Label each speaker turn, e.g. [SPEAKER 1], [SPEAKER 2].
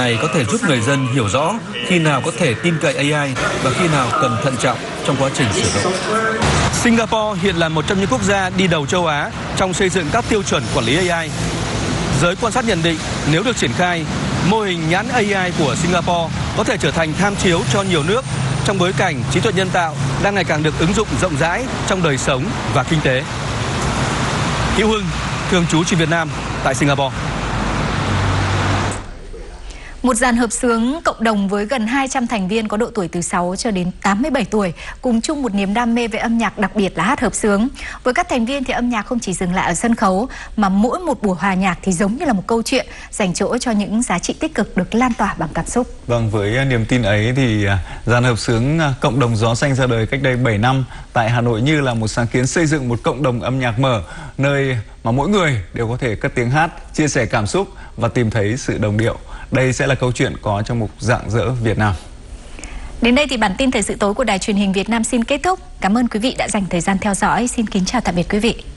[SPEAKER 1] này có thể giúp người dân hiểu rõ khi nào có thể tin cậy AI và khi nào cần thận trọng trong quá trình sử dụng. Singapore hiện là một trong những quốc gia đi đầu châu Á trong xây dựng các tiêu chuẩn quản lý AI. Giới quan sát nhận định nếu được triển khai, mô hình nhãn AI của Singapore có thể trở thành tham chiếu cho nhiều nước trong bối cảnh trí tuệ nhân tạo đang ngày càng được ứng dụng rộng rãi trong đời sống và kinh tế. Hữu Hưng, thường trú trên Việt Nam tại Singapore.
[SPEAKER 2] Một dàn hợp xướng cộng đồng với gần 200 thành viên có độ tuổi từ 6 cho đến 87 tuổi, cùng chung một niềm đam mê về âm nhạc, đặc biệt là hát hợp xướng. Với các thành viên thì âm nhạc không chỉ dừng lại ở sân khấu, mà mỗi một buổi hòa nhạc thì giống như là một câu chuyện, dành chỗ cho những giá trị tích cực được lan tỏa bằng cảm xúc.
[SPEAKER 3] Vâng, với niềm tin ấy thì dàn hợp xướng Cộng đồng Gió Xanh ra đời cách đây 7 năm tại Hà Nội như là một sáng kiến xây dựng một cộng đồng âm nhạc mở, nơi mà mỗi người đều có thể cất tiếng hát, chia sẻ cảm xúc và tìm thấy sự đồng điệu. Đây sẽ là câu chuyện có trong mục Rạng Rỡ Việt Nam.
[SPEAKER 2] Đến đây thì bản tin thời sự tối của Đài Truyền hình Việt Nam xin kết thúc. Cảm ơn quý vị đã dành thời gian theo dõi. Xin kính chào tạm biệt quý vị.